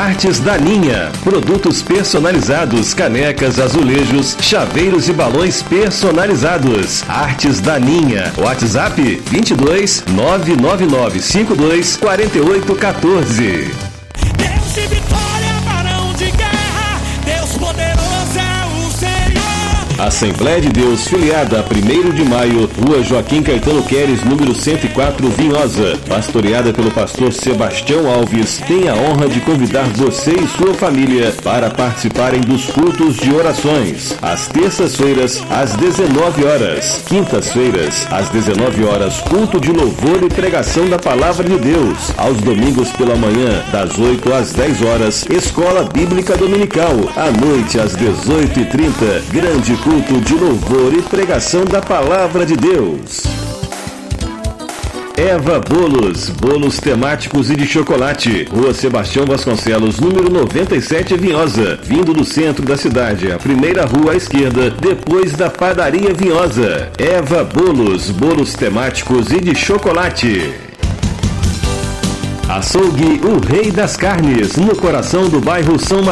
Artes da Ninha, produtos personalizados, canecas, azulejos, chaveiros e balões personalizados. Artes da Ninha, WhatsApp 22 999 52 4814. Deus de vitória, varão de guerra, Deus poderoso é o Senhor. Assembleia de Deus, filiada a 1º de maio, Rua Joaquim Caetano Queres, número 104, Vinhosa, pastoreada pelo pastor Sebastião Alves, tem a honra de convidar você e sua família para participarem dos cultos de orações. Às terças-feiras, às 19 horas. Quintas-feiras, às 19 horas, culto de louvor e pregação da Palavra de Deus. Aos domingos pela manhã, das 8 às 10 horas, Escola Bíblica Dominical. À noite, às 18h30, grande culto de louvor e pregação da Palavra de Deus. Eva Bolos, bolos temáticos e de chocolate. Rua Sebastião Vasconcelos, número 97, Vinhosa. Vindo do centro da cidade, a primeira rua à esquerda, depois da padaria Vinhosa. Eva Bolos, bolos temáticos e de chocolate. Açougue, o Rei das Carnes, no coração do bairro São